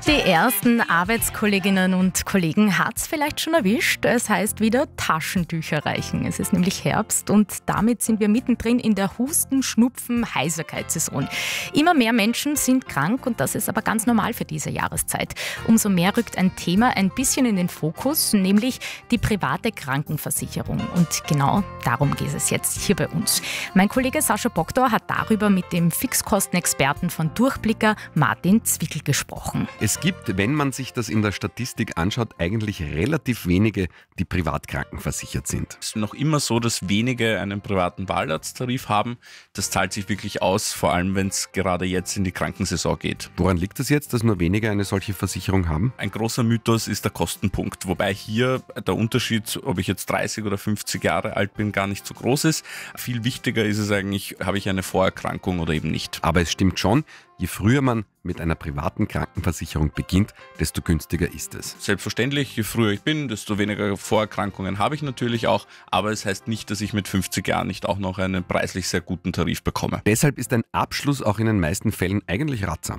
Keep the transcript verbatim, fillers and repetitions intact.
Die ersten Arbeitskolleginnen und Kollegen hat es vielleicht schon erwischt. Es heißt wieder Taschentücher reichen. Es ist nämlich Herbst und damit sind wir mittendrin in der Husten-, Schnupfen-, Heiserkeitssaison. Immer mehr Menschen sind krank und das ist aber ganz normal für diese Jahreszeit. Umso mehr rückt ein Thema ein bisschen in den Fokus, nämlich die private Krankenversicherung. Und genau darum geht es jetzt hier bei uns. Mein Kollege Sascha Bogdor hat darüber mit dem Fixkostenexperten von Durchblicker Martin Zwickel gesprochen. Es gibt, wenn man sich das in der Statistik anschaut, eigentlich relativ wenige, die privat krankenversichert sind. Es ist noch immer so, dass wenige einen privaten Wahlarzttarif haben. Das zahlt sich wirklich aus, vor allem wenn es gerade jetzt in die Krankensaison geht. Woran liegt es das jetzt, dass nur wenige eine solche Versicherung haben? Ein großer Mythos ist der Kostenpunkt, wobei hier der Unterschied, ob ich jetzt dreißig oder fünfzig Jahre alt bin, gar nicht so groß ist. Viel wichtiger ist es eigentlich, habe ich eine Vorerkrankung oder eben nicht. Aber es stimmt schon, je früher man mit einer privaten Krankenversicherung beginnt, desto günstiger ist es. Selbstverständlich, je früher ich bin, desto weniger Vorerkrankungen habe ich natürlich auch, aber es heißt nicht, dass ich mit fünfzig Jahren nicht auch noch einen preislich sehr guten Tarif bekomme. Deshalb ist ein Abschluss auch in den meisten Fällen eigentlich ratsam.